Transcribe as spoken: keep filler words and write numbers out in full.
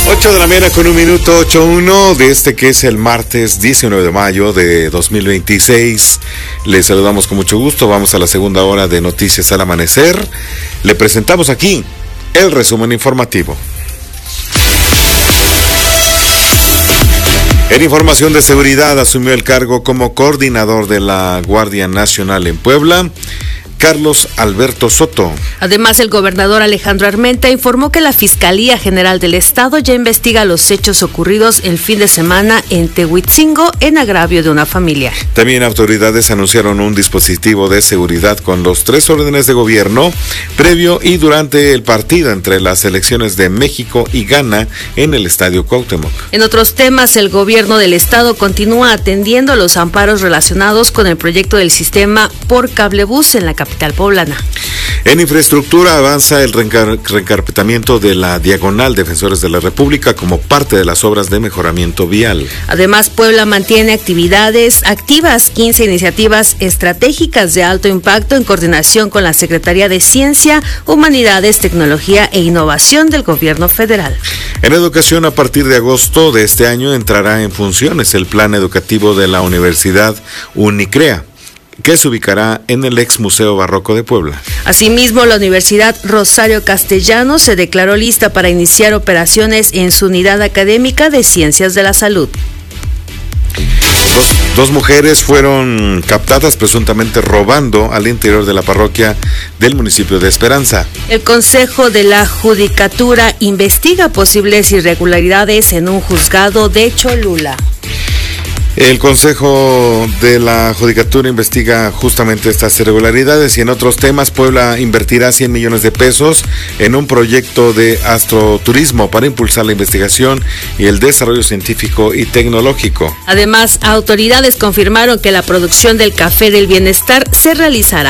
ocho de la mañana con un minuto, ocho uno de este que es el martes diecinueve de mayo de dos mil veintiséis. Les saludamos con mucho gusto. Vamos a la segunda hora de Noticias al Amanecer. Le presentamos aquí el resumen informativo. En información de seguridad, asumió el cargo como coordinador de la Guardia Nacional en Puebla Carlos Alberto Soto. Además, el gobernador Alejandro Armenta informó que la Fiscalía General del Estado ya investiga los hechos ocurridos el fin de semana en Tehuitzingo en agravio de una familia. También autoridades anunciaron un dispositivo de seguridad con los tres órdenes de gobierno previo y durante el partido entre las selecciones de México y Ghana en el Estadio Cuauhtémoc. En otros temas, el gobierno del Estado continúa atendiendo los amparos relacionados con el proyecto del sistema por cablebús en la capital poblana. En infraestructura avanza el reencar- reencarpetamiento de la Diagonal Defensores de la República como parte de las obras de mejoramiento vial. Además, Puebla mantiene actividades activas, quince iniciativas estratégicas de alto impacto en coordinación con la Secretaría de Ciencia, Humanidades, Tecnología e Innovación del Gobierno Federal. En educación, a partir de agosto de este año entrará en funciones el plan educativo de la Universidad Unicrea, que se ubicará en el ex Museo Barroco de Puebla. Asimismo, la Universidad Rosario Castellanos se declaró lista para iniciar operaciones en su unidad académica de Ciencias de la Salud. Dos, dos mujeres fueron captadas presuntamente robando al interior de la parroquia del municipio de Esperanza. El Consejo de la Judicatura investiga posibles irregularidades en un juzgado de Cholula. El Consejo de la Judicatura investiga justamente estas irregularidades y en otros temas, Puebla invertirá cien millones de pesos en un proyecto de astroturismo para impulsar la investigación y el desarrollo científico y tecnológico. Además, autoridades confirmaron que la producción del café del bienestar se realizará